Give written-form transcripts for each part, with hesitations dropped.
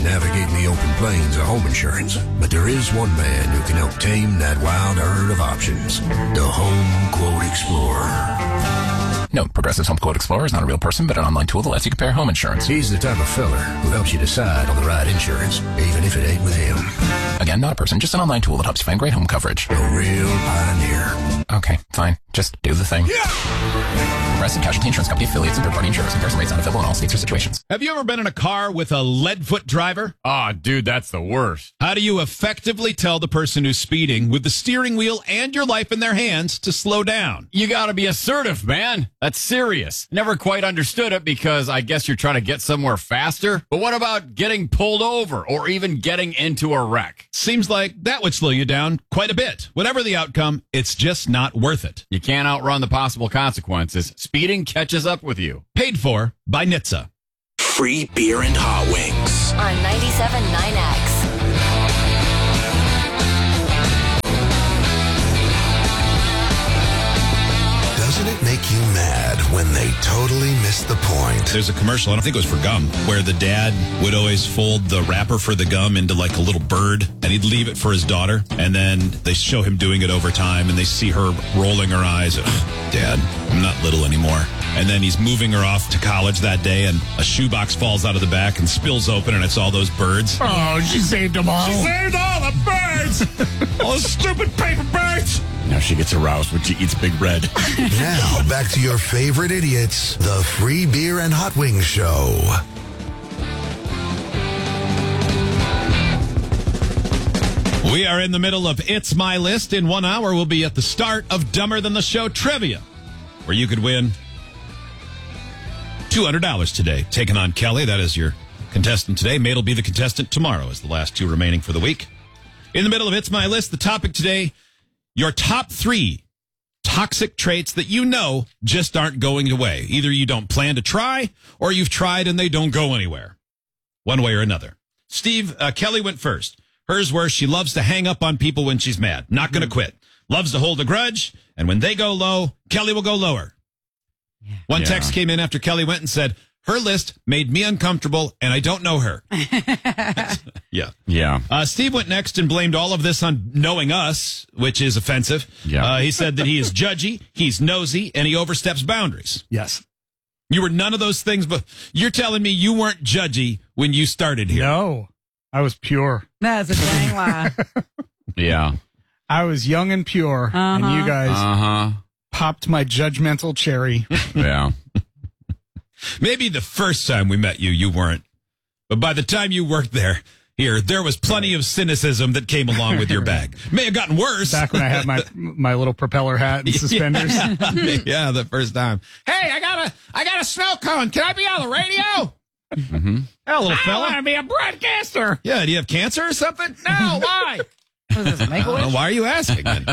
navigating the open plains of home insurance, but there is one man who can help tame that wild herd of options. The Home Quote Explorer. No, Progressive's Home Quote Explorer is not a real person, but an online tool that lets you compare home insurance. He's the type of feller who helps you decide on the right insurance, even if it ain't with him. Again, not a person, just an online tool that helps you find great home coverage. A real pioneer. Okay, fine. Just do the thing. Progressive Casualty Insurance Company affiliates and third-party insurers. Comparison rates not available in all states or situations. Have you ever been in a car with a lead-foot driver? Oh, dude, that's the worst. How do you effectively tell the person who's speeding with the steering wheel and your life in their hands to slow down? You got to be assertive, man. That's serious. Never quite understood it because I guess you're trying to get somewhere faster. But what about getting pulled over or even getting into a wreck? Seems like that would slow you down quite a bit. Whatever the outcome, it's just not worth it. You can't outrun the possible consequences. Speeding catches up with you. Paid for by NHTSA. Free beer and hot wings. On 97.9X. Doesn't it make you mad when they totally miss the point? There's a commercial, I don't think it was for gum, where the dad would always fold the wrapper for the gum into like a little bird, and he'd leave it for his daughter, and then they show him doing it over time, and they see her rolling her eyes. Dad, I'm not little anymore. And then he's moving her off to college that day, and a shoebox falls out of the back and spills open, and it's all those birds. Oh, she saved them all. She saved all the birds! All the stupid paper birds! Now she gets aroused when she eats Big Red. Now, back to your favorite idiots, the Free Beer and Hot Wings Show. We are in the middle of It's My List. In 1 hour, we'll be at the start of Dumber Than the Show Trivia, where you could win $200 today. Taking on Kelly, that is your contestant today. Mate will be the contestant tomorrow as the last two remaining for the week. In the middle of It's My List, the topic today, your top 3 toxic traits that you know just aren't going away. Either you don't plan to try, or you've tried and they don't go anywhere. One way or another. Kelly went first. Hers were she loves to hang up on people when she's mad. Not going to quit. Loves to hold a grudge. And when they go low, Kelly will go lower. One text came in after Kelly went and said, her list made me uncomfortable and I don't know her. Yeah. Steve went next and blamed all of this on knowing us, which is offensive. Yeah. He said that he is judgy, he's nosy, and he oversteps boundaries. Yes. You were none of those things, but you're telling me you weren't judgy when you started here. No, I was pure. That's a dang lie. Yeah. I was young and pure, and you guys popped my judgmental cherry. Yeah. Maybe the first time we met you, you weren't. But by the time you worked there was plenty of cynicism that came along with your bag. May have gotten worse. Back when I had my little propeller hat and suspenders. Yeah, the first time. Hey, I got a snow cone. Can I be on the radio? Mm-hmm. Hello, little I fella. want to be a broadcaster. Yeah, do you have cancer or something? No, why? What is this, Make-A-Wish? Why are you asking then?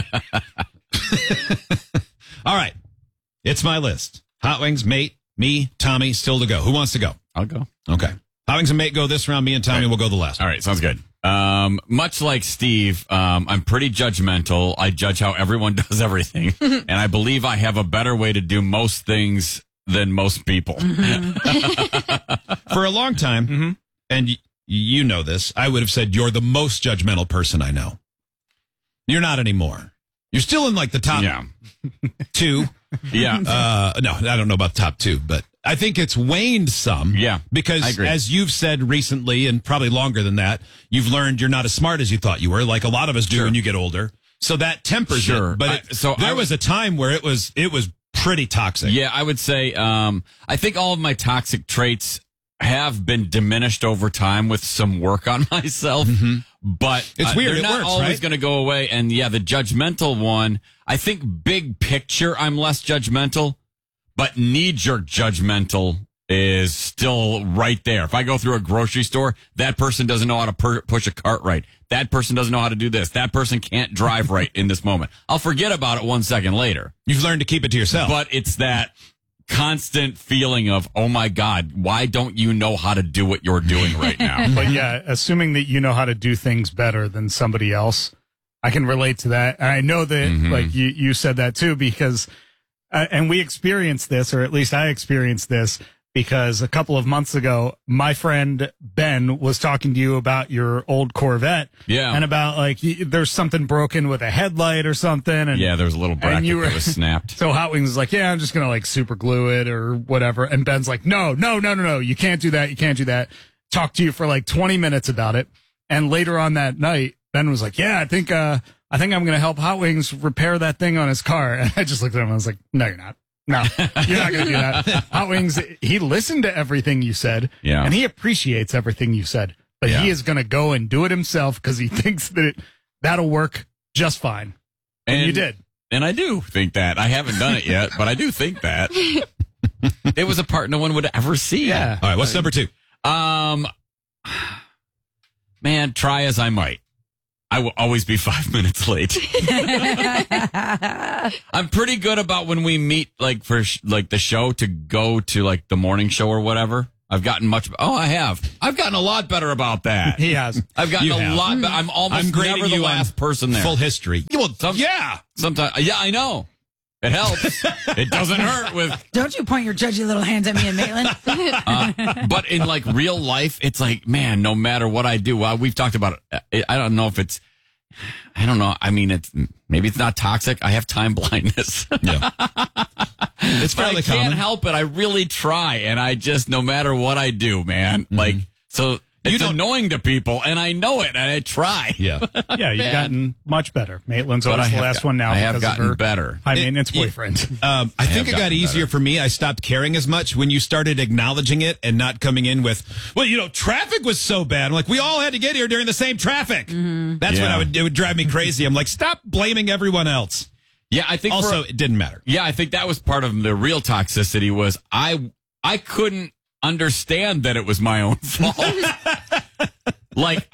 All right. It's my list. Hot Wings, Mate, me, Tommy, still to go. Who wants to go? I'll go. Okay. Hot Wings and Mate go this round. Me and Tommy will go the last. All right, sounds good. Much like Steve, I'm pretty judgmental. I judge how everyone does everything. And I believe I have a better way to do most things than most people. For a long time, and you know this, I would have said you're the most judgmental person I know. You're not anymore. You're still in like the top 2. Yeah. No, I don't know about top 2, but I think it's waned some. Yeah. Because as you've said recently, and probably longer than that, you've learned you're not as smart as you thought you were, like a lot of us do when you get older. So that tempers it. But there was a time where it was pretty toxic. Yeah, I would say, I think all of my toxic traits have been diminished over time with some work on myself. But it's weird. They're It not works, always right? going to go away. And yeah, the judgmental one, I think big picture, I'm less judgmental, but knee-jerk judgmental is still right there. If I go through a grocery store, that person doesn't know how to push a cart right. That person doesn't know how to do this. That person can't drive right in this moment. I'll forget about it 1 second later. You've learned to keep it to yourself. But it's that constant feeling of, oh my God, why don't you know how to do what you're doing right now? But yeah, assuming that you know how to do things better than somebody else, I can relate to that. And I know that, like you said that too, because, and we experienced this, or at least I experienced this. because a couple of months ago, my friend Ben was talking to you about your old Corvette. Yeah. And about like, there's something broken with a headlight or something. And Yeah, there was a little bracket you were- that was snapped. so Hot Wings is like, yeah, I'm just going to like super glue it or whatever. And Ben's like, no. You can't do that. You can't do that. Talked to you for like 20 minutes about it. And later on that night, Ben was like, yeah, I think I'm going to help Hot Wings repair that thing on his car. And I just looked at him and I was like, no, you're not. No, you're not going to do that. Hot Wings, he listened to everything you said. Yeah. And he appreciates everything you said. But Yeah. he is going to go and do it himself because he thinks that that'll work just fine. And you did. And I do think that. I haven't done it yet, but I do think that. It was a part no one would ever see. Yeah. All right, what's number 2? Man, try as I might, I will always be 5 minutes late. I'm pretty good about when we meet, like for like the show to go to like the morning show or whatever. I've gotten I've gotten a lot better about that. He has. I've gotten You a have. lot better. I'm almost I'm grading never the you on last person there. Full history. Well, yeah. Sometimes, yeah, I know. It helps. It doesn't hurt with. Don't you point your judgy little hands at me and Maitland. But in like real life, it's like, man, no matter what I do, we've talked about it. I don't know if it's, I don't know. I mean, maybe it's not toxic. I have time blindness. Yeah. It's But I fairly can't common. help it. I really try. And I just, no matter what I do, man, like, so it's annoying to people and I know it and I try. Yeah. Yeah, you've gotten much better. Maitland's But always I the have last one now. I have because of gotten her better. high maintenance boyfriend. I think it got gotten easier for me. I stopped caring as much when you started acknowledging it and not coming in with, well, traffic was so bad. I'm like, we all had to get here during the same traffic. That's Yeah. when it would drive me crazy. I'm like, stop blaming everyone else. Yeah, I think Also, it didn't matter. yeah, I think that was part of the real toxicity was I couldn't understand that it was my own fault. Like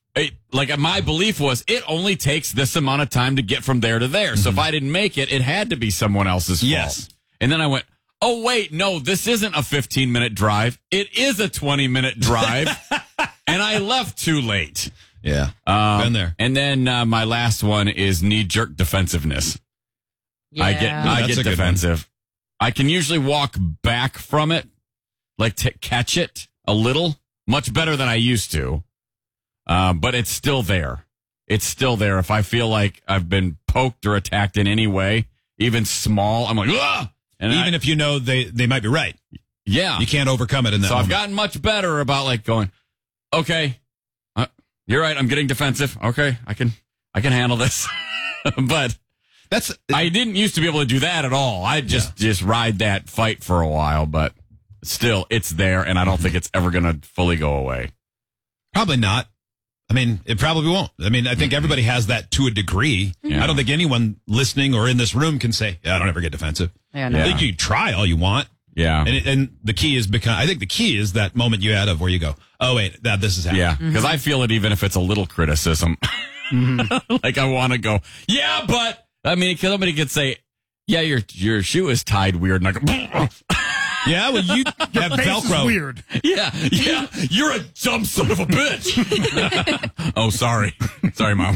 my belief was it only takes this amount of time to get from there to there. So if I didn't make it, it had to be someone else's fault. Yes. And then I went, oh wait, no, this isn't a 15-minute drive. It is a 20-minute drive. And I left too late. Yeah. Been there. And then my last one is knee-jerk defensiveness. I get that's a good defensive. I can usually walk back from it, like to catch it a little, much better than I used to. But it's still there. It's still there. If I feel like I've been poked or attacked in any way, even small, I'm like, ah! And Even if you know they might be right. yeah, You can't overcome it in that so I've moment. gotten much better about like going, okay, you're right. I'm getting defensive. Okay, I can handle this. But I didn't used to be able to do that at all. I just ride that fight for a while, but still, it's there, and I don't think it's ever going to fully go away. Probably not. I mean, it probably won't. I mean, I think everybody has that to a degree. Yeah. I don't think anyone listening or in this room can say, yeah, I don't ever get defensive. Yeah, I no. think you can try all you want. Yeah. And the key is I think the key is that moment you had of where you go, oh, wait, this is happening. Yeah, because I feel it even if it's a little criticism. Like I want to go, yeah, but I mean, somebody could say, yeah, your shoe is tied weird. And I go, Yeah, well, you have Face Velcro. is weird. yeah, you're a dumb son of a bitch. Oh, sorry, Mom.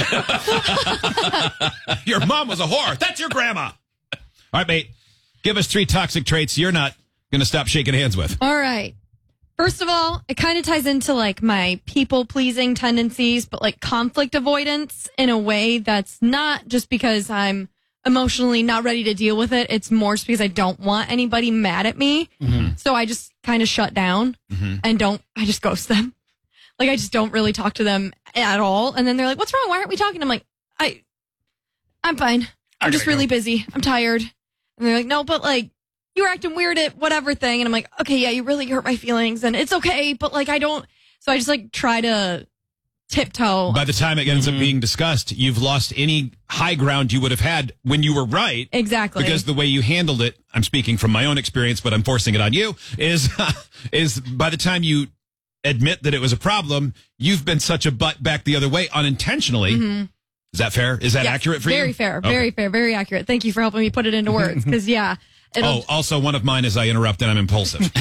Your mom was a whore. That's your grandma. All right, mate. Give us 3 toxic traits you're not going to stop shaking hands with. All right. First of all, it kind of ties into like my people pleasing tendencies, but like conflict avoidance in a way that's not just because I'm emotionally not ready to deal with it. It's more just because I don't want anybody mad at me. So I just kind of shut down and I just ghost them. Like I just don't really talk to them at all. And then they're like, what's wrong? Why aren't we talking? I'm like, I'm fine. I'm just really busy. I'm tired. And they're like, no, but like, you were acting weird at whatever thing. And I'm like, okay, yeah, you really hurt my feelings and it's okay. But like, I don't. So I just like try to tiptoe. By the time it ends up being discussed, you've lost any high ground you would have had when you were right. Exactly. Because the way you handled it, I'm speaking from my own experience, but I'm forcing it on you, is by the time you admit that it was a problem, you've been such a butt back the other way unintentionally. Is that fair? Is that Yes, accurate for you? Very fair. Okay. Very fair. Very accurate. Thank you for helping me put it into words. Because, yeah. Also one of mine is I interrupt and I'm impulsive.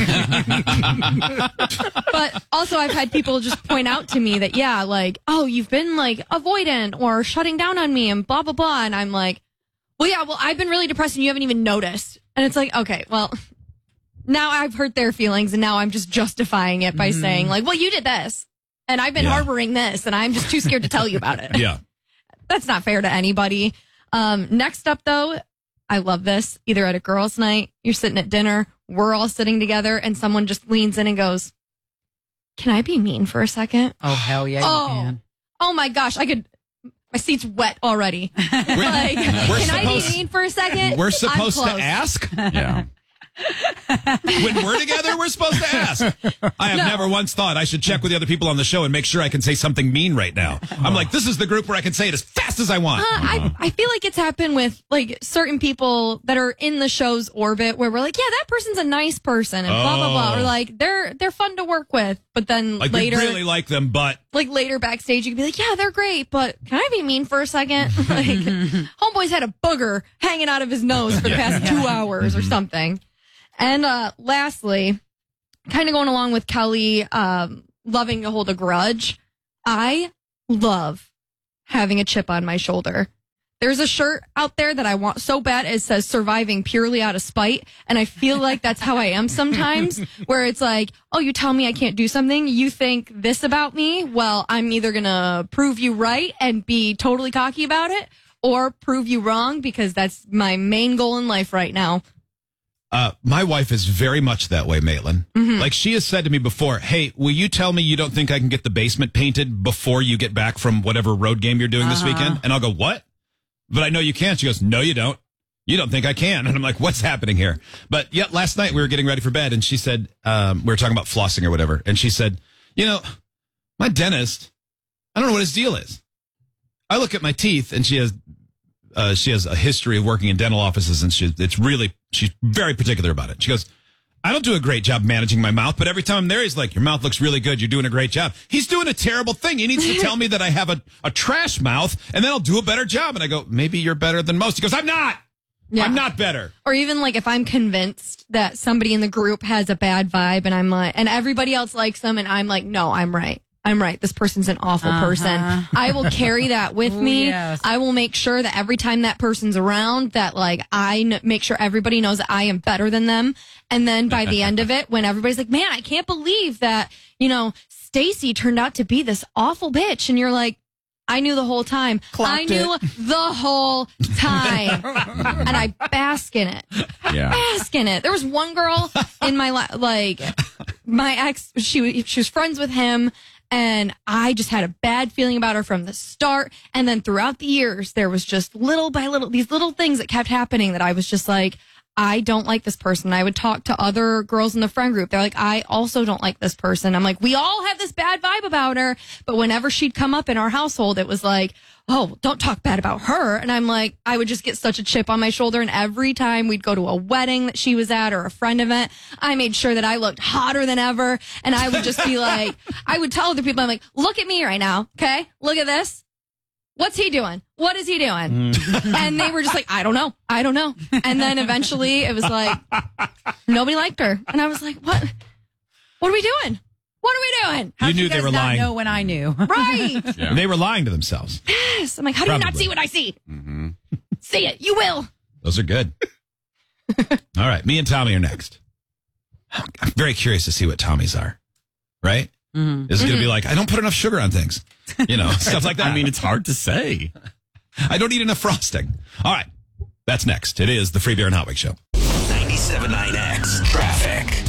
But also I've had people just point out to me that, yeah, like, oh, you've been like avoidant or shutting down on me and blah, blah, blah. And I'm like, well, yeah, I've been really depressed and you haven't even noticed. And it's like, okay, well, now I've hurt their feelings, and now I'm just justifying it by saying, like, well, you did this, and I've been harboring this, and I'm just too scared to tell you about it. Yeah. That's not fair to anybody. Next up, though, I love this. Either at a girls' night, you're sitting at dinner, we're all sitting together, and someone just leans in and goes, can I be mean for a second? Oh, hell yeah, you can. Oh my gosh, my seat's wet already. Like, can I be mean for a second? We're supposed to ask? Yeah. When we're together, we're supposed to ask. I have never once thought I should check with the other people on the show and make sure I can say something mean right now. I'm like, this is the group where I can say it as fast as I want. I feel like it's happened with like certain people that are in the show's orbit where we're like, yeah, that person's a nice person and blah blah blah, or like they're fun to work with, but then Like, later, we really like them, but like later backstage, you can be like, yeah, they're great, but can I be mean for a second? Like, homeboy's had a booger hanging out of his nose for the past 2 hours or something. And lastly, kind of going along with Kelly loving to hold a grudge, I love having a chip on my shoulder. There's a shirt out there that I want so bad. It says surviving purely out of spite. And I feel like that's how I am sometimes, where it's like, oh, you tell me I can't do something. You think this about me. Well, I'm either going to prove you right and be totally cocky about it, or prove you wrong, because that's my main goal in life right now. my wife is very much that way, Maitland. Mm-hmm. Like, she has said to me before, hey, will you tell me you don't think I can get the basement painted before you get back from whatever road game you're doing this weekend? And I'll go, what? But I know you can. She goes, no, you don't. You don't think I can. And I'm like, what's happening here? But yet last night we were getting ready for bed and she said, we were talking about flossing or whatever. And she said, you know, my dentist, I don't know what his deal is. I look at my teeth and she has a history of working in dental offices and she's very particular about it. She goes, I don't do a great job managing my mouth, but every time I'm there, he's like, your mouth looks really good. You're doing a great job. He's doing a terrible thing. He needs to tell me that I have a trash mouth and then I'll do a better job. And I go, maybe you're better than most. He goes, I'm not. Yeah. I'm not better. Or even like if I'm convinced that somebody in the group has a bad vibe and I'm like, and everybody else likes them and I'm like, no, I'm right. I'm right. This person's an awful person. I will carry that with me. Yes. I will make sure that every time that person's around that like make sure everybody knows that I am better than them. And then by the end of it, when everybody's like, man, I can't believe that, Stacy turned out to be this awful bitch. And you're like, I knew the whole time. I knew the whole time. And I bask in it. Yeah. Bask in it. There was one girl in my my ex, she was friends with him. And I just had a bad feeling about her from the start. And then throughout the years, there was just little by little, these little things that kept happening that I was just like, I don't like this person. I would talk to other girls in the friend group. They're like, I also don't like this person. I'm like, we all have this bad vibe about her. But whenever she'd come up in our household, it was like, oh, don't talk bad about her. And I'm like, I would just get such a chip on my shoulder. And every time we'd go to a wedding that she was at or a friend event, I made sure that I looked hotter than ever. And I would just be like, I would tell other people, I'm like, look at me right now. Okay. Look at this. What's he doing? What is he doing? And they were just like, I don't know. And then eventually it was like, nobody liked her. And I was like, what are we doing? What are we doing? You knew they were lying. Know when I knew. Right. Yeah. They were lying to themselves. Yes. I'm like, how do you not see what I see? Mm-hmm. See it. You will. Those are good. All right. Me and Tommy are next. I'm very curious to see what Tommy's are. Right? Mm-hmm. Is it going to be like, I don't put enough sugar on things? Stuff like that. I mean, it's hard to say. I don't eat enough frosting. All right. That's next. It is the Free Beer and Hot Wings Show. 97.9X Traffic.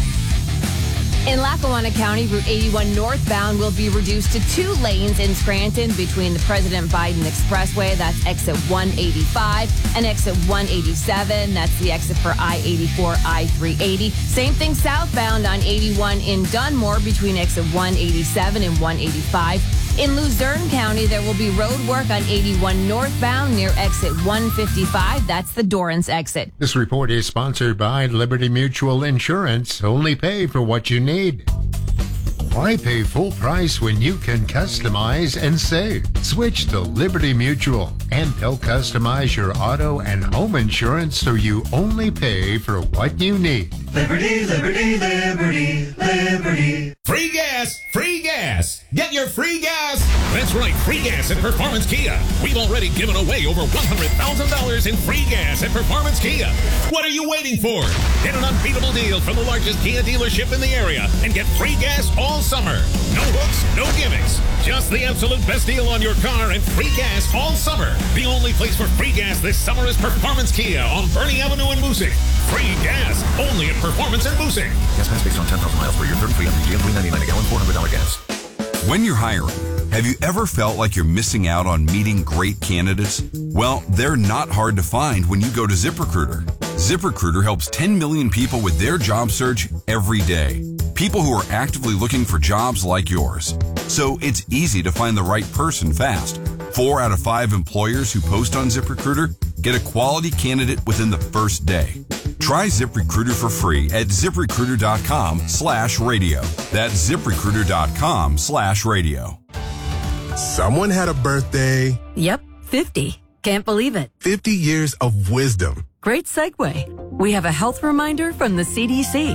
In Lackawanna County, Route 81 northbound will be reduced to 2 lanes in Scranton between the President Biden Expressway, that's exit 185, and exit 187, that's the exit for I-84, I-380. Same thing southbound on 81 in Dunmore between exit 187 and 185. In Luzerne County, there will be road work on 81 northbound near exit 155. That's the Dorrance exit. This report is sponsored by Liberty Mutual Insurance. Only pay for what you need. Why pay full price when you can customize and save? Switch to Liberty Mutual, and they'll customize your auto and home insurance so you only pay for what you need. Liberty, liberty, liberty, liberty. Free gas, free gas. Get your free gas That's right, free gas at Performance Kia. We've already given away over $100,000 in free gas at Performance Kia. What are you waiting for? Get an unbeatable deal from the largest Kia dealership in the area and get free gas all summer. No hooks, no gimmicks. Just the absolute best deal on your car and free gas all summer. The only place for free gas this summer is Performance Kia on Bernie Avenue in Moosic. Free gas only at Performance in Moosic. Gas pass based on 10,000 miles per year, 33 MPG, $3.99 a gallon, $400 gas. When you're hiring, have you ever felt like you're missing out on meeting great candidates? Well, they're not hard to find when you go to ZipRecruiter. ZipRecruiter helps 10 million people with their job search every day. People who are actively looking for jobs like yours. So it's easy to find the right person fast. 4 out of 5 employers who post on ZipRecruiter get a quality candidate within the first day. Try ZipRecruiter for free at ZipRecruiter.com/radio. That's ZipRecruiter.com/radio. Someone had a birthday. Yep, 50. Can't believe it. 50 years of wisdom. Great segue. We have a health reminder from the CDC.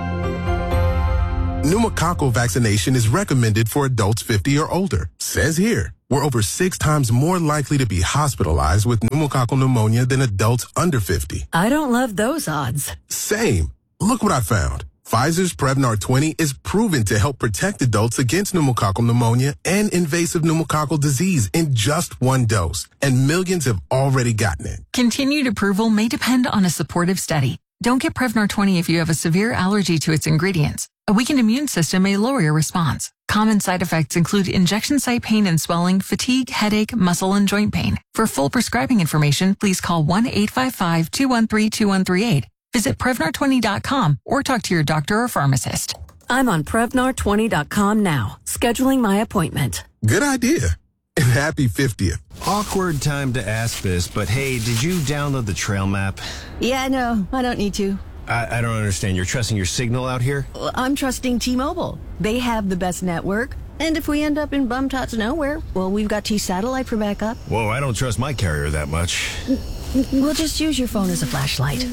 Pneumococcal vaccination is recommended for adults 50 or older. Says here, we're over 6 times more likely to be hospitalized with pneumococcal pneumonia than adults under 50. I don't love those odds. Same. Look what I found. Pfizer's Prevnar 20 is proven to help protect adults against pneumococcal pneumonia and invasive pneumococcal disease in just 1 dose, and millions have already gotten it. Continued approval may depend on a supportive study. Don't get Prevnar 20 if you have a severe allergy to its ingredients. A weakened immune system may lower your response. Common side effects include injection site pain and swelling, fatigue, headache, muscle, and joint pain. For full prescribing information, please call 1-855-213-2138. Visit Prevnar20.com or talk to your doctor or pharmacist. I'm on Prevnar20.com now, scheduling my appointment. Good idea. And happy 50th. Awkward time to ask this, but hey, did you download the trail map? Yeah, no, I don't need to. I don't understand. You're trusting your signal out here? Well, I'm trusting T-Mobile. They have the best network. And if we end up in bum-tots nowhere, well, we've got T-Satellite for backup. Whoa, I don't trust my carrier that much. We'll just use your phone as a flashlight.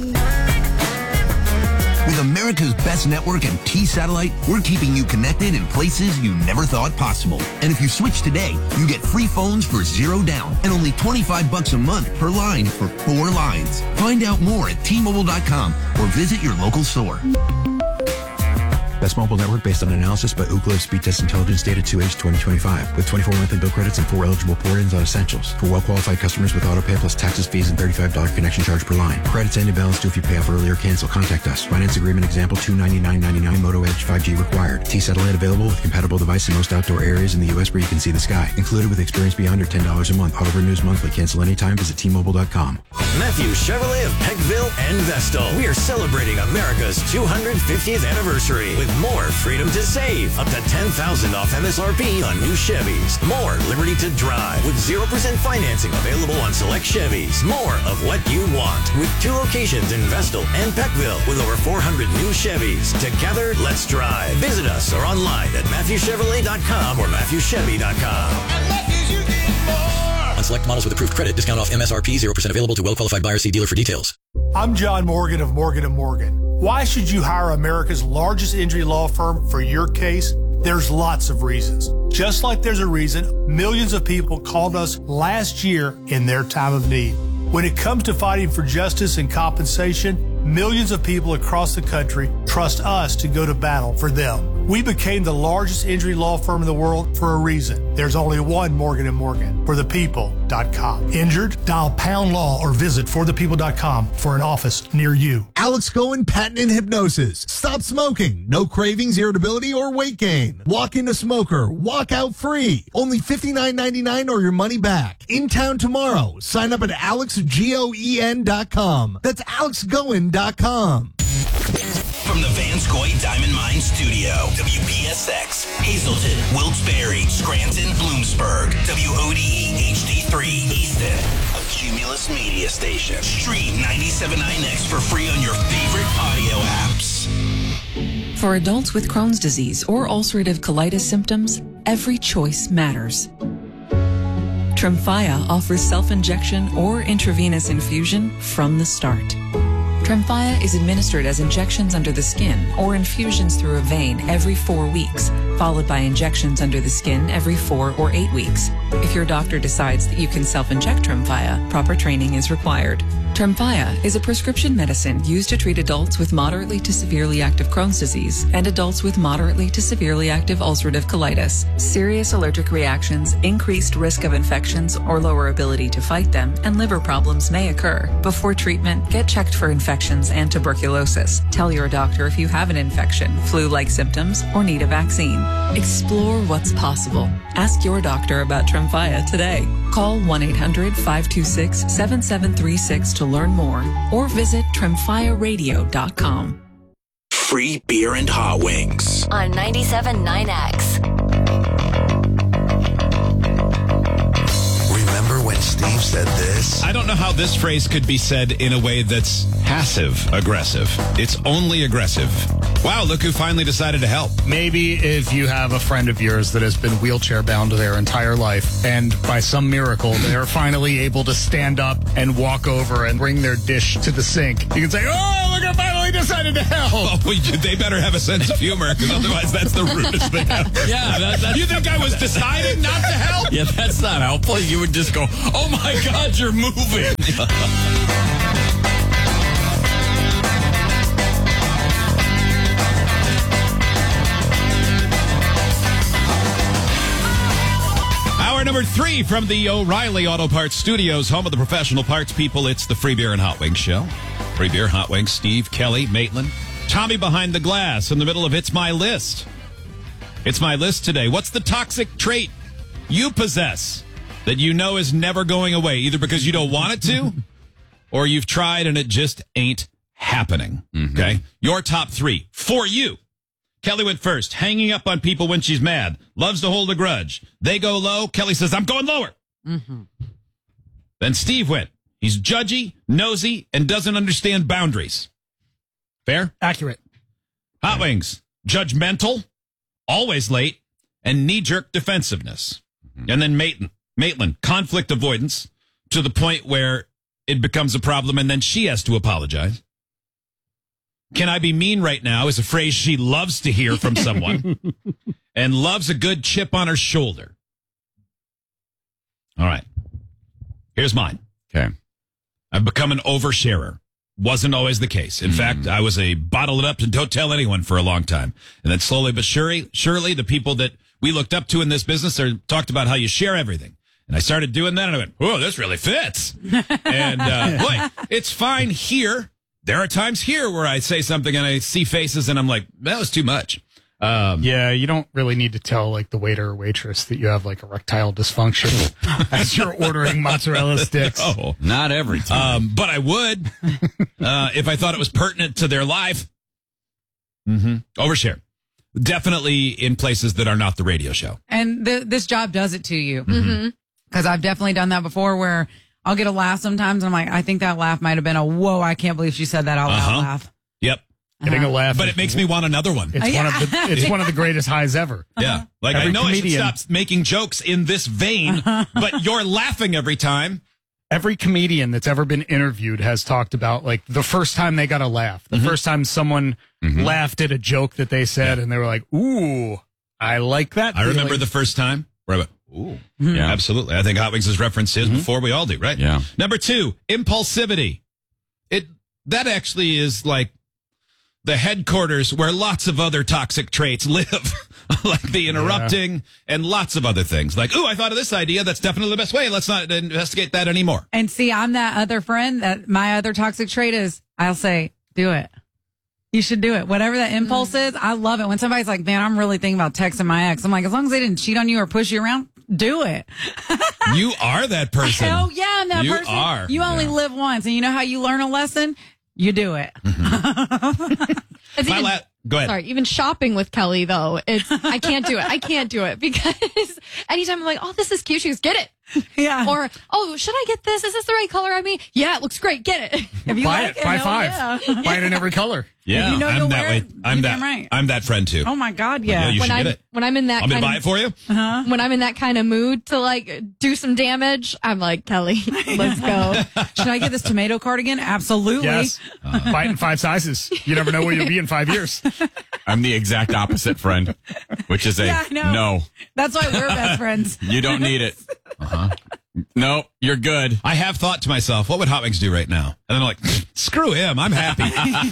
With America's best network and T-Satellite, we're keeping you connected in places you never thought possible. And if you switch today, you get free phones for $0 down and only $25 a month per line for 4 lines. Find out more at T-Mobile.com or visit your local store. Best mobile network based on analysis by Ookla Speed Test Intelligence data 2H 2025 with 24 monthly bill credits and 4 eligible port-ins on essentials. For well-qualified customers with auto pay plus taxes, fees, and $35 connection charge per line. Credits end in balance due if you pay off early or cancel. Contact us. Finance agreement example $299.99 Moto Edge 5G required. T-Satellite available with compatible device in most outdoor areas in the U.S. where you can see the sky. Included with experience beyond or $10 a month. Auto renews monthly. Cancel anytime. Visit T-Mobile.com. Matthew Chevrolet of Peckville and Vestal. We are celebrating America's 250th anniversary with more freedom to save. Up to $10,000 off MSRP on new Chevys. More liberty to drive with 0% financing available on select Chevys. More of what you want with 2 locations in Vestal and Peckville with over 400 new Chevys. Together, let's drive. Visit us or online at MatthewChevrolet.com or MatthewChevy.com. On select models with approved credit, discount off MSRP, 0% available to well-qualified buyers. See dealer for details. I'm John Morgan of Morgan & Morgan. Why should you hire America's largest injury law firm for your case? There's lots of reasons. Just like there's a reason millions of people called us last year in their time of need. When it comes to fighting for justice and compensation, millions of people across the country trust us to go to battle for them. We became the largest injury law firm in the world for a reason. There's only one Morgan & Morgan, forthepeople.com. Injured? Dial pound law or visit forthepeople.com for an office near you. Alex Cohen Patent and Hypnosis. Stop smoking. No cravings, irritability, or weight gain. Walk in a smoker. Walk out free. Only $59.99 or your money back. In town tomorrow. Sign up at alexgoen.com. That's alexgoen.com. From the Vanscoy Diamond Mine Studio, WPSX, Hazleton, Wilkes-Barre, Scranton, Bloomsburg, WODE HD3 Easton, a Cumulus media station. Stream 97.9X for free on your favorite audio apps. For adults with Crohn's disease or ulcerative colitis symptoms, every choice matters. Tremfya offers self-injection or intravenous infusion from the start. Tremfya is administered as injections under the skin or infusions through a vein every 4 weeks, followed by injections under the skin every 4 or 8 weeks. If your doctor decides that you can self-inject Tremfya, proper training is required. Tremfya is a prescription medicine used to treat adults with moderately to severely active Crohn's disease and adults with moderately to severely active ulcerative colitis. Serious allergic reactions, increased risk of infections or lower ability to fight them, and liver problems may occur. Before treatment, get checked for infections and tuberculosis. Tell your doctor if you have an infection, flu-like symptoms, or need a vaccine. Explore what's possible. Ask your doctor about Tremfya today. Call 1-800-526-7736 to learn more or visit tremfyaradio.com. Free beer and hot wings. On 97.9X. Remember when Steve said this? I don't know how this phrase could be said in a way that's passive-aggressive. It's only aggressive. Wow, look who finally decided to help. Maybe if you have a friend of yours that has been wheelchair bound their entire life, and by some miracle, they're finally able to stand up and walk over and bring their dish to the sink, you can say, oh, look, I finally decided to help. Oh, they better have a sense of humor, because otherwise that's the rudest thing ever. Yeah, you think I was deciding not to help? Yeah, that's not helpful. You would just go, oh my God, you're moving. Hour number 3 from the O'Reilly Auto Parts Studios, home of the professional parts people. It's the Free Beer and Hot Wings show. Free Beer, Hot Wings, Steve, Kelly, Maitland, Tommy behind the glass in the middle of It's My List. It's My List today. What's the toxic trait you possess that you know is never going away, either because you don't want it to or you've tried and it just ain't happening? Okay? Your top 3 for you. Kelly went first. Hanging up on people when she's mad. Loves to hold a grudge. They go low. Kelly says, I'm going lower. Then Steve went. He's judgy, nosy, and doesn't understand boundaries. Fair? Accurate. Hot Wings. Judgmental, always late, and knee-jerk defensiveness. And then Maitland. Conflict avoidance to the point where it becomes a problem and then she has to apologize. Can I be mean right now is a phrase she loves to hear from someone and loves a good chip on her shoulder. All right. Here's mine. Okay. I've become an oversharer. Wasn't always the case. In fact, I was a bottle it up and don't tell anyone for a long time. And then slowly but surely, the people that we looked up to in this business talked about how you share everything. And I started doing that and I went, oh, this really fits. And boy, it's fine here. There are times here where I say something and I see faces and I'm like, that was too much. Yeah, you don't really need to tell like the waiter or waitress that you have like erectile dysfunction as you're ordering mozzarella sticks. Oh, not every time. But I would if I thought it was pertinent to their life. Overshare. Definitely in places that are not the radio show. And this job does it to you. Because I've definitely done that before where I'll get a laugh sometimes, and I'm like, I think that laugh might have been a, whoa, I can't believe she said that out loud laugh. Yep. Getting a laugh. But it makes me want another one. It's one of the greatest highs ever. Yeah. Like, I know I should stop making jokes in this vein, but you're laughing every time. Every comedian that's ever been interviewed has talked about, like, the first time they got a laugh. The first time someone laughed at a joke that they said, and they were like, ooh, I like that I remember the first time where I went, ooh. Yeah, absolutely. I think Hot Wings has referenced his before. We all do, right? Yeah. Number 2, impulsivity. That actually is like the headquarters where lots of other toxic traits live, like the interrupting and lots of other things. Like, ooh, I thought of this idea. That's definitely the best way. Let's not investigate that anymore. And see, I'm that other friend that my other toxic trait is I'll say, do it. You should do it. Whatever that impulse is, I love it. When somebody's like, man, I'm really thinking about texting my ex. I'm like, as long as they didn't cheat on you or push you around, do it. You are that person. Hell yeah, I'm that person. You are. You only live once. And you know how you learn a lesson? You do it. Go ahead. Sorry, even shopping with Kelly, though, I can't do it. I can't do it because anytime I'm like, oh, this is cute, she goes, get it. Yeah. Or, oh, should I get this? Is this the right color? I mean, yeah, it looks great. Get it. If you Buy like it. Buy hell 5. yeah. Buy it in every color. Yeah, you know I'm you'll that wear way. it, I'm you're that. damn right. I'm that friend too. Oh my God, Yeah, yeah. you should get it. When I'm in that I'm gonna kind buy it for you. when I'm in that kind of mood to like do some damage, I'm like, Kelly, let's go. Should I get this tomato cardigan? Absolutely. Yes. Buy it in 5 sizes. You never know where you'll be in 5 years. I'm the exact opposite friend, which is a Yeah, I know. no. That's why we're best friends. You don't need it. No, you're good. I have thought to myself, what would Hot Wings do right now? And then I'm like, screw him. I'm happy.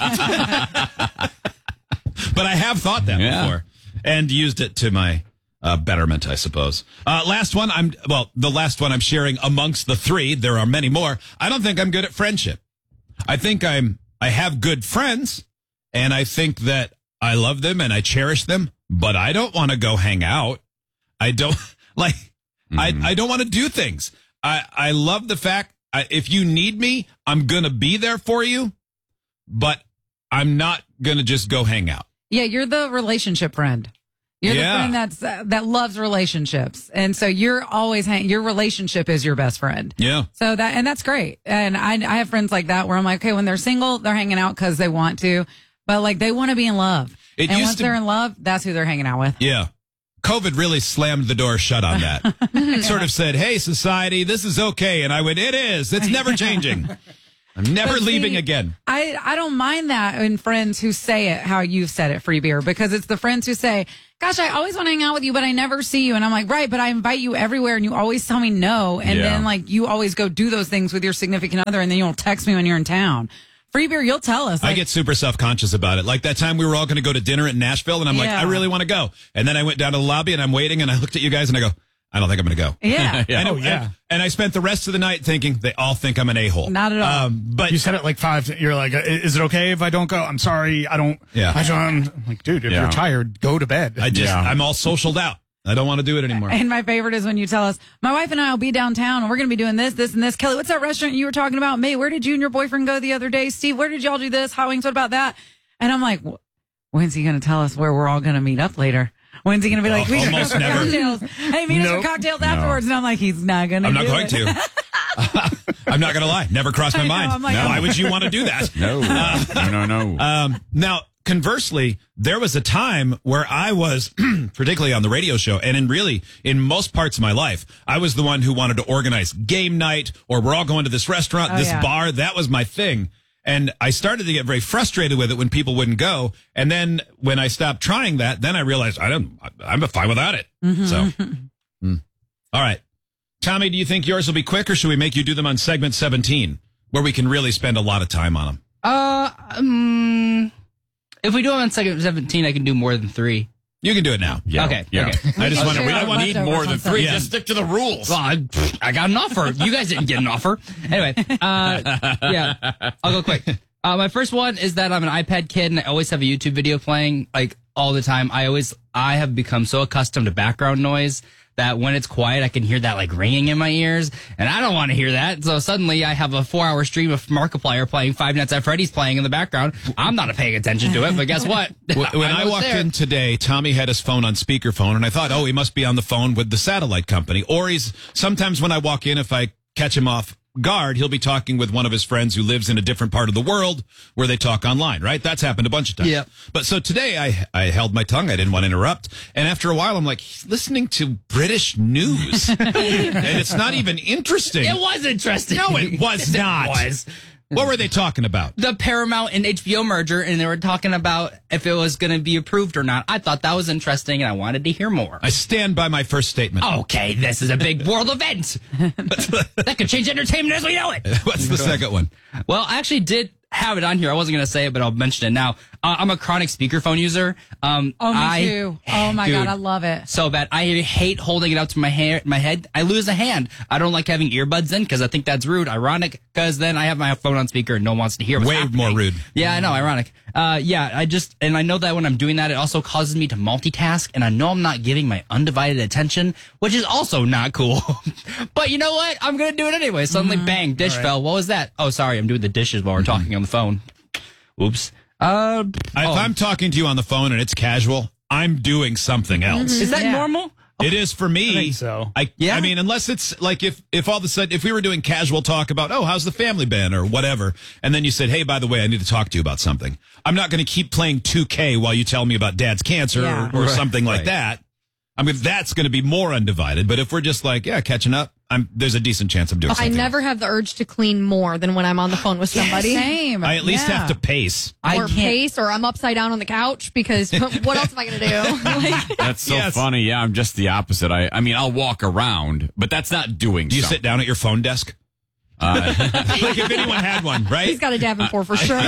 But I have thought that before and used it to my betterment, I suppose. The last one I'm sharing amongst the 3. There are many more. I don't think I'm good at friendship. I think I have good friends, and I think that I love them and I cherish them, but I don't want to go hang out. I don't like. I don't want to do things. I love the fact if you need me, I'm gonna be there for you, but I'm not gonna just go hang out. Yeah, you're the relationship friend. You're the friend that loves relationships, and so you're always your relationship is your best friend. Yeah. So that's great. And I have friends like that where I'm like, okay, when they're single, they're hanging out because they want to, but like they want to be in love. And once they're in love, that's who they're hanging out with. Yeah. COVID really slammed the door shut on that. It sort of said, hey, society, this is okay. And I went, it is. It's never changing. I'm never leaving again. I don't mind that in friends who say it how you've said it, Free Beer, because it's the friends who say, gosh, I always want to hang out with you, but I never see you. And I'm like, right, but I invite you everywhere and you always tell me no. And then like you always go do those things with your significant other and then you'll text me when you're in town. Free Beer, you'll tell us. I get super self-conscious about it. Like that time we were all going to go to dinner in Nashville, and I'm like, I really want to go. And then I went down to the lobby, and I'm waiting, and I looked at you guys, and I go, I don't think I'm going to go. Yeah. And I spent the rest of the night thinking they all think I'm an a-hole. Not at all. But you said it like 5. You're like, is it okay if I don't go? I'm sorry. I don't. Yeah. I'm like, dude, if you're tired, go to bed. I'm all socialed out. I don't want to do it anymore. And my favorite is when you tell us, my wife and I will be downtown and we're going to be doing this, this, and this. Kelly, what's that restaurant you were talking about? May, where did you and your boyfriend go the other day? Steve, where did y'all do this? Hot Wings, what about that? And I'm like, when's he going to tell us where we're all going to meet up later? When's he going to be like, we should go for cocktails? Hey, meet us for cocktails afterwards. And I'm like, he's not going to I'm not going to. I'm not going to lie. Never crossed my mind. I'm like, why would you want to do that? No. Now, conversely, there was a time where I was, particularly on the radio show, and in most parts of my life, I was the one who wanted to organize game night, or we're all going to this restaurant, bar. That was my thing. And I started to get very frustrated with it when people wouldn't go. And then when I stopped trying that, then I realized I'm fine without it. So, all right. Tommy, do you think yours will be quick, or should we make you do them on segment 17, where we can really spend a lot of time on them? If we do them on segment 17, I can do more than 3. You can do it now. Yeah. Okay. I just want to. I don't need more than 3. Yeah. Just stick to the rules. Well, I got an offer. You guys didn't get an offer. Anyway, I'll go quick. My first one is that I'm an iPad kid and I always have a YouTube video playing like all the time. I have become so accustomed to background noise that when it's quiet, I can hear that like ringing in my ears, and I don't want to hear that. So suddenly I have a 4-hour stream of Markiplier playing Five Nights at Freddy's playing in the background. I'm not paying attention to it, but guess what? When I walked in today, Tommy had his phone on speakerphone, and I thought, he must be on the phone with the satellite company. Or sometimes when I walk in, if I catch him off guard, he'll be talking with one of his friends who lives in a different part of the world where they talk online, right? That's happened a bunch of times. Yeah. But so today I held my tongue. I didn't want to interrupt. And after a while, I'm like, he's listening to British news. And it's not even interesting. It was interesting. No, it was not. It was. What were they talking about? The Paramount and HBO merger, and they were talking about if it was going to be approved or not. I thought that was interesting, and I wanted to hear more. I stand by my first statement. Okay, this is a big world event. That could change entertainment as we know it. What's the second one? Well, I actually did have it on here. I wasn't going to say it, but I'll mention it now. I'm a chronic speakerphone user. Me too. Oh my God, I love it. So bad. I hate holding it up to my head. I lose a hand. I don't like having earbuds in because I think that's rude. Ironic, because then I have my phone on speaker and no one wants to hear what's happening. More rude. Yeah, I know. Ironic. And I know that when I'm doing that, it also causes me to multitask, and I know I'm not giving my undivided attention, which is also not cool. But you know what? I'm going to do it anyway. Suddenly, bang, dish fell. What was that? Oh, sorry. I'm doing the dishes while we're talking on the phone. Oops. If I'm talking to you on the phone and it's casual, I'm doing something else. Is that normal? It is for me. I think so. I mean, unless it's like if all of a sudden, if we were doing casual talk about, oh, how's the family been or whatever, and then you said, hey, by the way, I need to talk to you about something. I'm not going to keep playing 2K while you tell me about dad's cancer or something like that. I mean, that's going to be more undivided. But if we're just like, catching up, there's a decent chance I'm doing I something. never have the urge to clean more than when I'm on the phone with somebody. Same. I at least have to pace. Or I'm upside down on the couch because what else am I going to do? That's so funny. Yeah, I'm just the opposite. I mean, I'll walk around, but that's not doing Do you something. sit down at your phone desk? Like if anyone had one, right? He's got a Davenport for sure.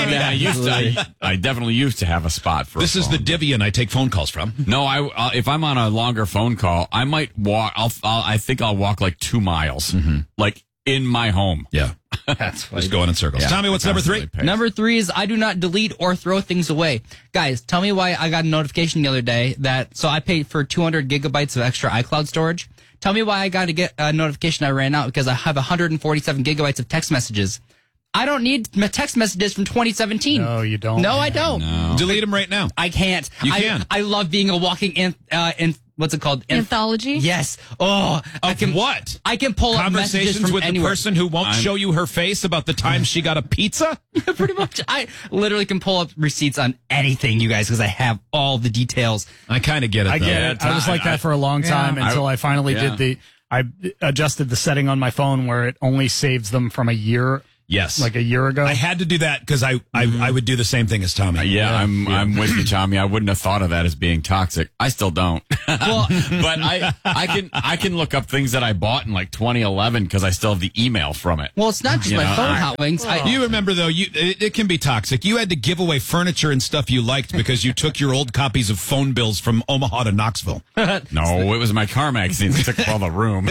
I definitely used to have a spot for This is the Divian I take phone calls from. No, if I'm on a longer phone call, I might walk. I think I'll walk like 2 miles, like in my home. Yeah, that's funny. Just going in circles. Yeah, Tommy, what's number 3? Number 3 is I do not delete or throw things away. Guys, tell me why I got a notification the other day so I paid for 200 gigabytes of extra iCloud storage. Tell me why I got to get a notification I ran out because I have 147 gigabytes of text messages. I don't need text messages from 2017. No, you don't. No, I don't. No. Delete them right now. I can't. You can. I love being a walking what's it called? Anthology? Yes. Oh, what? I can pull up messages Conversations from with anywhere. the person who won't show you her face about the time she got a pizza? Pretty much. I literally can pull up receipts on anything, you guys, because I have all the details. I kind of get it. I get it. I was like that for a long time until I finally did I adjusted the setting on my phone where it only saves them from a year. Yes. Like a year ago. I had to do that because I would do the same thing as Tommy. I'm with you, Tommy. I wouldn't have thought of that as being toxic. I still don't. Well, but I can look up things that I bought in like 2011 because I still have the email from it. Well, it's not just my phone, Hot Wings. You remember though, it can be toxic. You had to give away furniture and stuff you liked because you took your old copies of phone bills from Omaha to Knoxville. No, it was my car magazine that took up all the room.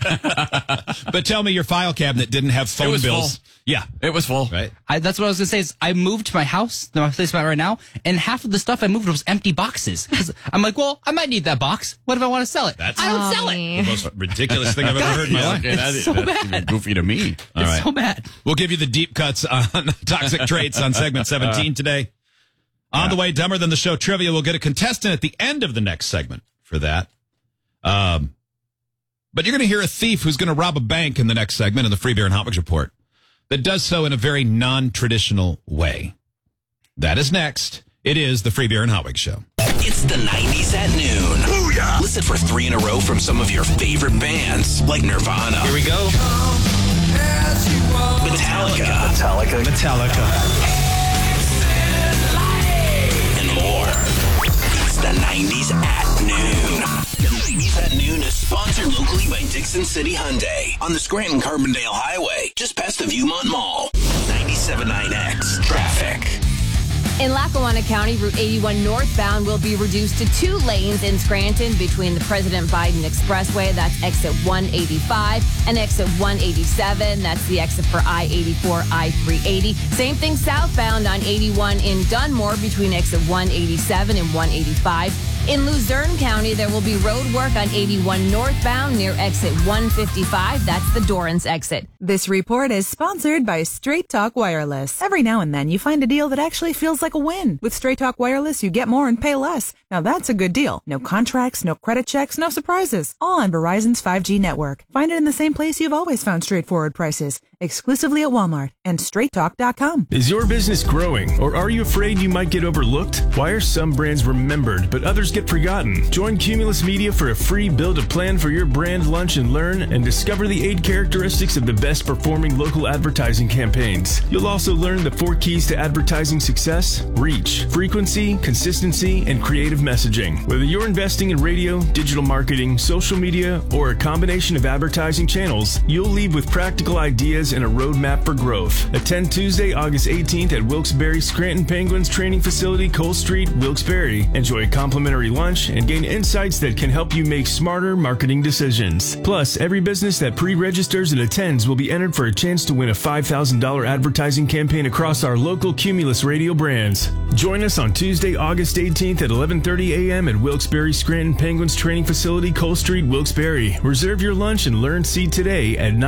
But tell me, your file cabinet didn't have phone bills. Full. Yeah, it was full. Right. That's what I was going to say is I moved to my house, my place I'm at right now, and half of the stuff I moved was empty boxes. 'Cause I'm like, well, I might need that box. What if I want to sell it? I don't sell it. The most ridiculous thing I've ever heard in my life. It's so bad. Goofy to me. All right. So bad. We'll give you the deep cuts on toxic traits on segment 17 today. On the way, Dumber Than the Show trivia. We'll get a contestant at the end of the next segment for that. But you're going to hear a thief who's going to rob a bank in the next segment of the Free Beer and Hot Wings Report that does so in a very non-traditional way. That is next. It is the Free Beer and Hot Wings Show. It's the 90s at noon. Booyah! Listen for 3 in a row from some of your favorite bands, like Nirvana. Here we go. Metallica. And more. It's the 90s at noon. The 90s at noon is sponsored locally by Dixon City Hyundai on the Scranton-Carbondale Highway, just past the Viewmont Mall. 97.9X Traffic. In Lackawanna County, Route 81 northbound will be reduced to 2 lanes in Scranton between the President Biden Expressway, that's exit 185, and exit 187, that's the exit for I-84, I-380. Same thing southbound on 81 in Dunmore between exit 187 and 185. In Luzerne County, there will be road work on 81 northbound near exit 155. That's the Dorrance exit. This report is sponsored by Straight Talk Wireless. Every now and then you find a deal that actually feels like a win. With Straight Talk Wireless, you get more and pay less. Now that's a good deal. No contracts, no credit checks, no surprises. All on Verizon's 5G network. Find it in the same place you've always found straightforward prices. Exclusively at Walmart and straighttalk.com. Is your business growing, or are you afraid you might get overlooked? Why are some brands remembered, but others get forgotten? Join Cumulus Media for a free build a plan for your brand lunch and learn and discover the 8 characteristics of the best performing local advertising campaigns. You'll also learn the 4 keys to advertising success: reach, frequency, consistency, and creative messaging. Whether you're investing in radio, digital marketing, social media, or a combination of advertising channels, you'll leave with practical ideas and a roadmap for growth. Attend Tuesday, August 18th at Wilkes-Barre Scranton Penguins Training Facility, Cole Street, Wilkes-Barre. Enjoy a complimentary lunch and gain insights that can help you make smarter marketing decisions. Plus, every business that pre-registers and attends will be entered for a chance to win a $5,000 advertising campaign across our local Cumulus radio brands. Join us on Tuesday, August 18th at 11:30 a.m. at Wilkes-Barre Scranton Penguins Training Facility, Cole Street, Wilkes-Barre. Reserve your lunch and learn seat today at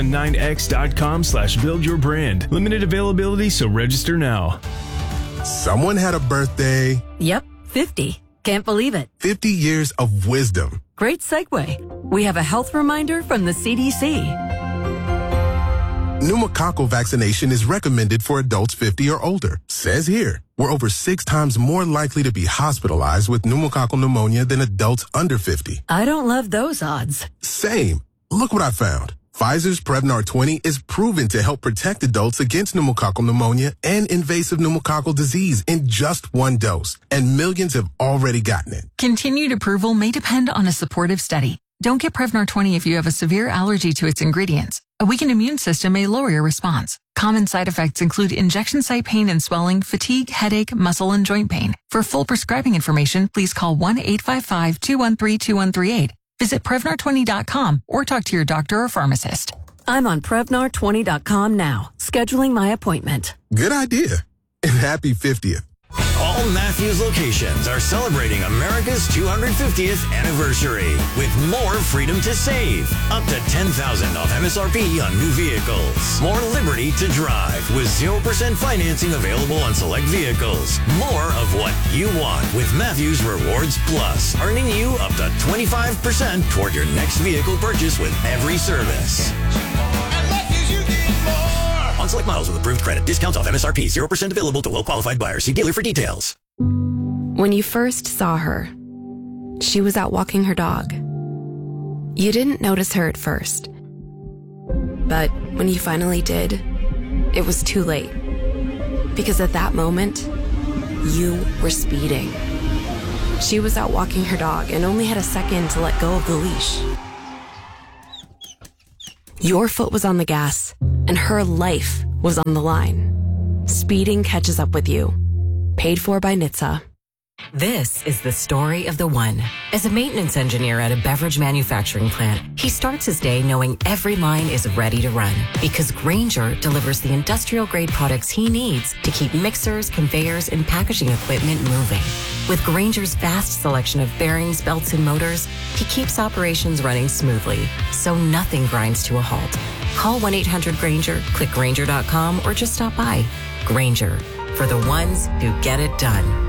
979x.com/build-your-brand. Limited availability, so register now. Someone had a birthday. Yep, 50. Can't believe it. 50 years of wisdom. Great segue. We have a health reminder from the CDC. Pneumococcal vaccination is recommended for adults 50 or older. Says here, we're over 6 times more likely to be hospitalized with pneumococcal pneumonia than adults under 50. I don't love those odds. Same. Look what I found. Pfizer's Prevnar 20 is proven to help protect adults against pneumococcal pneumonia and invasive pneumococcal disease in just 1 dose. And millions have already gotten it. Continued approval may depend on a supportive study. Don't get Prevnar 20 if you have a severe allergy to its ingredients. A weakened immune system may lower your response. Common side effects include injection site pain and swelling, fatigue, headache, muscle, and joint pain. For full prescribing information, please call 1-855-213-2138. Visit Prevnar20.com or talk to your doctor or pharmacist. I'm on Prevnar20.com now, scheduling my appointment. Good idea. And happy 50th. All Matthews locations are celebrating America's 250th anniversary with more freedom to save. Up to $10,000 off MSRP on new vehicles. More liberty to drive with 0% financing available on select vehicles. More of what you want with Matthews Rewards Plus, earning you up to 25% toward your next vehicle purchase with every service. On select models with approved credit. Discounts off MSRP. 0% available to well-qualified buyers. See dealer for details. When you first saw her, she was out walking her dog. You didn't notice her at first. But when you finally did, it was too late. Because at that moment, you were speeding. She was out walking her dog and only had a second to let go of the leash. Your foot was on the gas, and her life was on the line. Speeding catches up with you. Paid for by NHTSA. This is the story of the one. As a maintenance engineer at a beverage manufacturing plant, he starts his day knowing every line is ready to run because Grainger delivers the industrial-grade products he needs to keep mixers, conveyors, and packaging equipment moving. With Grainger's vast selection of bearings, belts, and motors, he keeps operations running smoothly, so nothing grinds to a halt. Call 1-800-GRAINGER, click Grainger.com, or just stop by. Grainger, for the ones who get it done.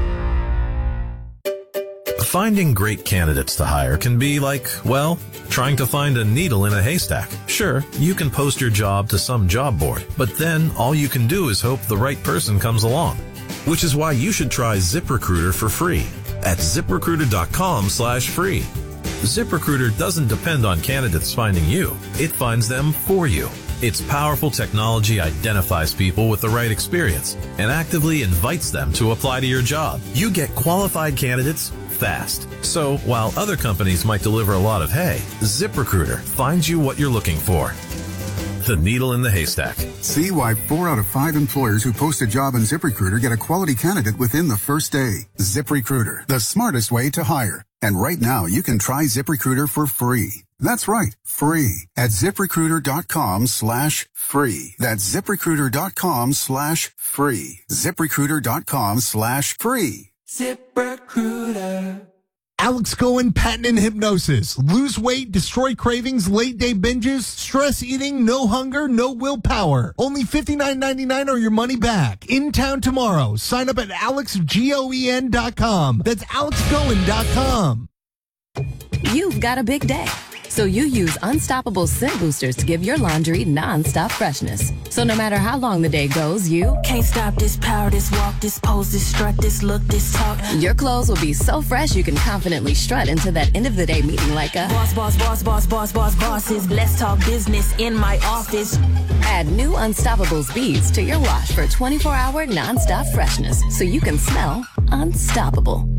Finding great candidates to hire can be like, well, trying to find a needle in a haystack. Sure, you can post your job to some job board, but then all you can do is hope the right person comes along. Which is why you should try ZipRecruiter for free at ZipRecruiter.com/free. ZipRecruiter doesn't depend on candidates finding you. It finds them for you. Its powerful technology identifies people with the right experience and actively invites them to apply to your job. You get qualified candidates fast. So while other companies might deliver a lot of hay, ZipRecruiter finds you what you're looking for. The needle in the haystack. See why 4 out of 5 employers who post a job on ZipRecruiter get a quality candidate within the first day. ZipRecruiter, the smartest way to hire. And right now, you can try ZipRecruiter for free. That's right, free at ZipRecruiter.com/free. That's ZipRecruiter.com/free. ZipRecruiter.com/free. ZipRecruiter. Alex Cohen, patent and hypnosis. Lose weight, destroy cravings, late day binges, stress eating, no hunger, no willpower. Only $59.99 or your money back. In town tomorrow. Sign up at AlexGoen.com. That's AlexGoen.com. You've got a big day, so you use Unstoppable Scent Boosters to give your laundry non-stop freshness. So no matter how long the day goes, you can't stop this power, this walk, this pose, this strut, this look, this talk. Your clothes will be so fresh you can confidently strut into that end of the day meeting like a bosses. Let's talk business in my office. Add new Unstoppables beads to your wash for 24-hour non-stop freshness so you can smell unstoppable.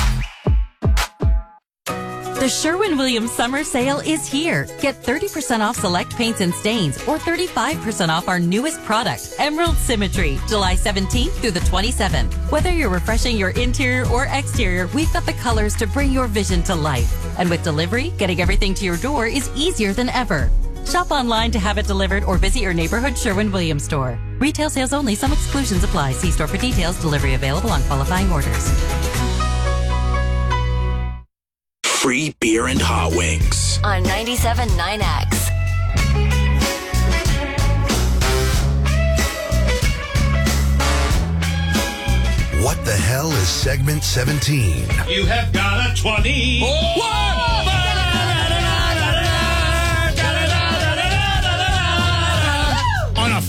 The Sherwin-Williams Summer Sale is here. Get 30% off select paints and stains or 35% off our newest product, Emerald Symmetry, July 17th through the 27th. Whether you're refreshing your interior or exterior, we've got the colors to bring your vision to life. And with delivery, getting everything to your door is easier than ever. Shop online to have it delivered or visit your neighborhood Sherwin-Williams store. Retail sales only. Some exclusions apply. See store for details. Delivery available on qualifying orders. Free beer and hot wings on 97.9X. What the hell is segment 17? You have got a 20.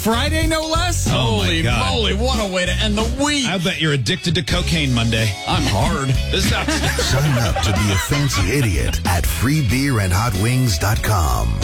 Friday, no less. Oh, my Holy God. moly, what a way to end the week. I bet you're addicted to cocaine Monday. I'm hard. This is not Sign up to be a fancy idiot at freebeerandhotwings.com.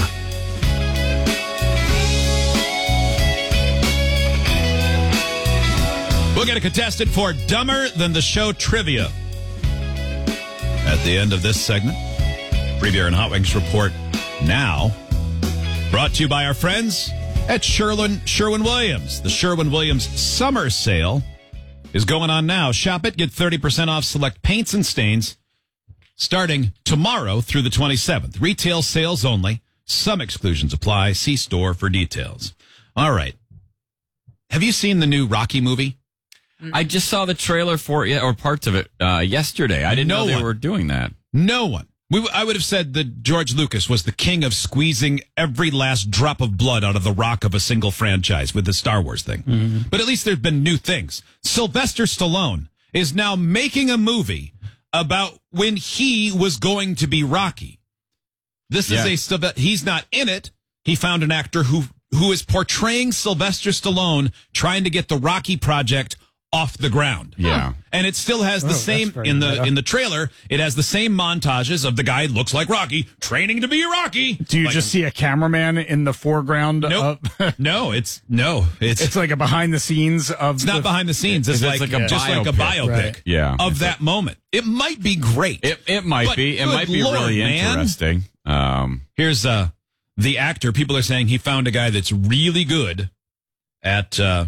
We'll get a contestant for Dumber Than the Show trivia at the end of this segment. Free Beer and Hot Wings report now. Brought to you by our friends at Sherwin-Williams. The Sherwin-Williams summer sale is going on now. Shop it, get 30% off select paints and stains starting tomorrow through the 27th. Retail sales only. Some exclusions apply. See store for details. All right. Have you seen the new Rocky movie? I just saw the trailer for it, or parts of it, yesterday. I didn't know they were doing that. No one. I would have said that George Lucas was the king of squeezing every last drop of blood out of the rock of a single franchise with the Star Wars thing. Mm-hmm. But at least there have been new things. Sylvester Stallone is now making a movie about when he was going to be Rocky. This is he's not in it. He found an actor who is portraying Sylvester Stallone trying to get the Rocky project off the ground. Yeah. And it still has the same in the trailer. It has the same montages of the guy who looks like Rocky training to be Rocky. Do you just see a cameraman in the foreground? Nope. It's like a behind the scenes of. It's not behind the scenes. It's like a biopic of that moment. It might be great. It might be. It might be really interesting. Here's the actor. People are saying he found a guy that's really good at